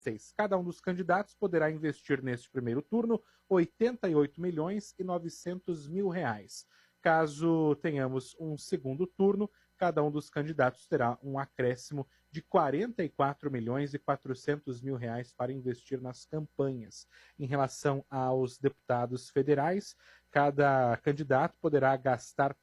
Cada um dos candidatos poderá investir neste primeiro turno R$ 88.900.000. Caso tenhamos um segundo turno, cada um dos candidatos terá um acréscimo de R$ 44.400.000 para investir nas campanhas. Em relação aos deputados federais, cada candidato poderá gastar R$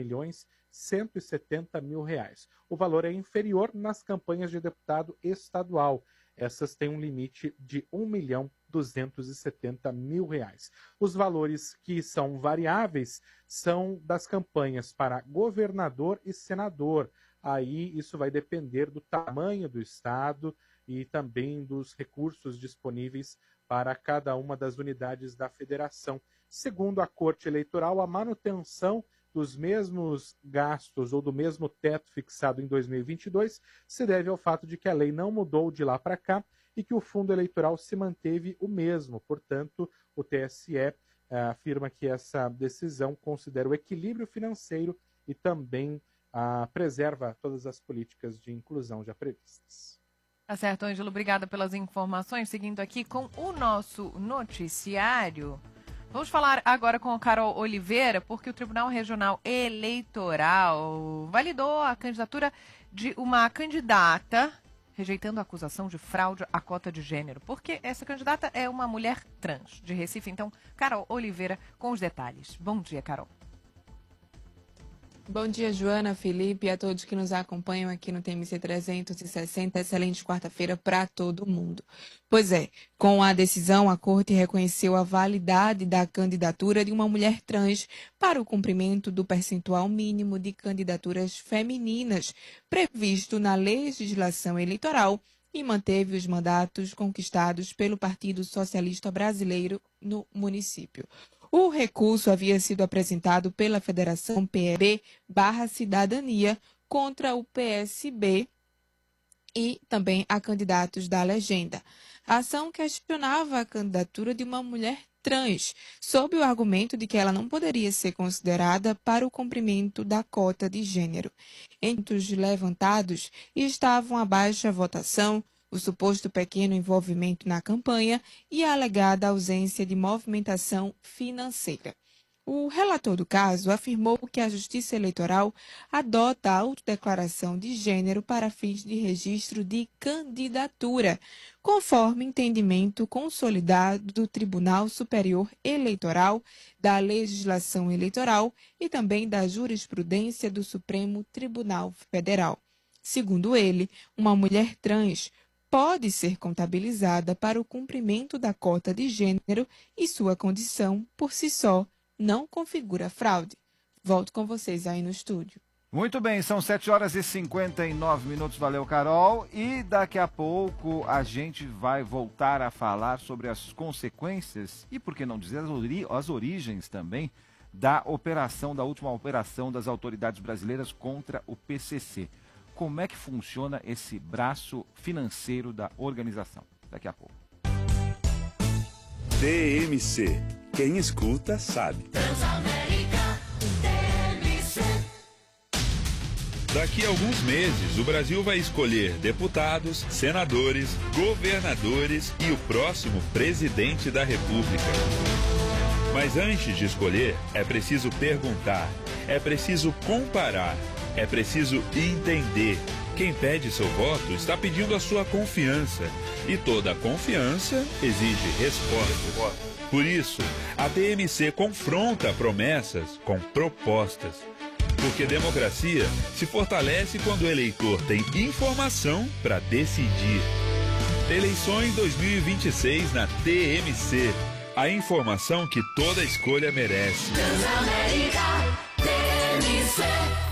3.170.000. O valor é inferior nas campanhas de deputado estadual. Essas têm um limite de R$ 1.270.000. Os valores que são variáveis são das campanhas para governador e senador. Aí isso vai depender do tamanho do estado e também dos recursos disponíveis para cada uma das unidades da federação. Segundo a Corte Eleitoral, a manutenção dos mesmos gastos ou do mesmo teto fixado em 2022 se deve ao fato de que a lei não mudou de lá para cá e que o fundo eleitoral se manteve o mesmo. Portanto, o TSE afirma que essa decisão considera o equilíbrio financeiro e também preserva todas as políticas de inclusão já previstas. Tá certo, Ângelo. Obrigada pelas informações. Seguindo aqui com o nosso noticiário. Vamos falar agora com a Carol Oliveira, porque o Tribunal Regional Eleitoral validou a candidatura de uma candidata, rejeitando a acusação de fraude à cota de gênero, porque essa candidata é uma mulher trans de Recife. Então, Carol Oliveira com os detalhes. Bom dia, Carol. Bom dia, Joana, Felipe e a todos que nos acompanham aqui no TMC 360. Excelente quarta-feira para todo mundo. Pois é, com a decisão, a Corte reconheceu a validade da candidatura de uma mulher trans para o cumprimento do percentual mínimo de candidaturas femininas previsto na legislação eleitoral e manteve os mandatos conquistados pelo Partido Socialista Brasileiro no município. O recurso havia sido apresentado pela Federação PEB/Cidadania contra o PSB e também a candidatos da legenda. A ação questionava a candidatura de uma mulher trans, sob o argumento de que ela não poderia ser considerada para o cumprimento da cota de gênero. Entre os levantados estavam a baixa votação, o suposto pequeno envolvimento na campanha e a alegada ausência de movimentação financeira. O relator do caso afirmou que a Justiça Eleitoral adota a autodeclaração de gênero para fins de registro de candidatura, conforme entendimento consolidado do Tribunal Superior Eleitoral, da legislação eleitoral e também da jurisprudência do Supremo Tribunal Federal. Segundo ele, uma mulher trans pode ser contabilizada para o cumprimento da cota de gênero e sua condição, por si só, não configura fraude. Volto com vocês aí no estúdio. Muito bem, são 7h59. Valeu, Carol. E daqui a pouco a gente vai voltar a falar sobre as consequências e, por que não dizer, as origens também da última operação das autoridades brasileiras contra o PCC. Como é que funciona esse braço financeiro da organização? Daqui a pouco. TMC. Quem escuta sabe. Transamérica, TMC. Daqui a alguns meses, o Brasil vai escolher deputados, senadores, governadores e o próximo presidente da República. Mas antes de escolher, é preciso perguntar, é preciso comparar, é preciso entender. Quem pede seu voto está pedindo a sua confiança. E toda confiança exige resposta. Por isso, a TMC confronta promessas com propostas. Porque democracia se fortalece quando o eleitor tem informação para decidir. Eleições 2026 na TMC. A informação que toda escolha merece. Transamérica, TMC.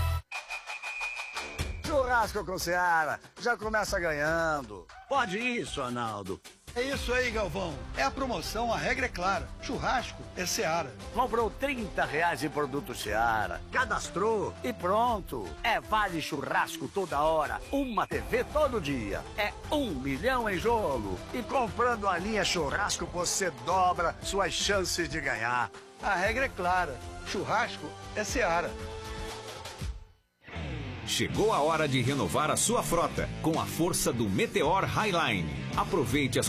Churrasco com Seara, já começa ganhando. Pode isso, Arnaldo. É isso aí, Galvão. É a promoção, a regra é clara. Churrasco é Seara. Comprou R$30 em produto Seara. Cadastrou e pronto. É vale churrasco toda hora. Uma TV todo dia. É 1 milhão em jogo. E comprando a linha churrasco, você dobra suas chances de ganhar. A regra é clara. Churrasco é Seara. Chegou a hora de renovar a sua frota com a força do Meteor Highline. Aproveite as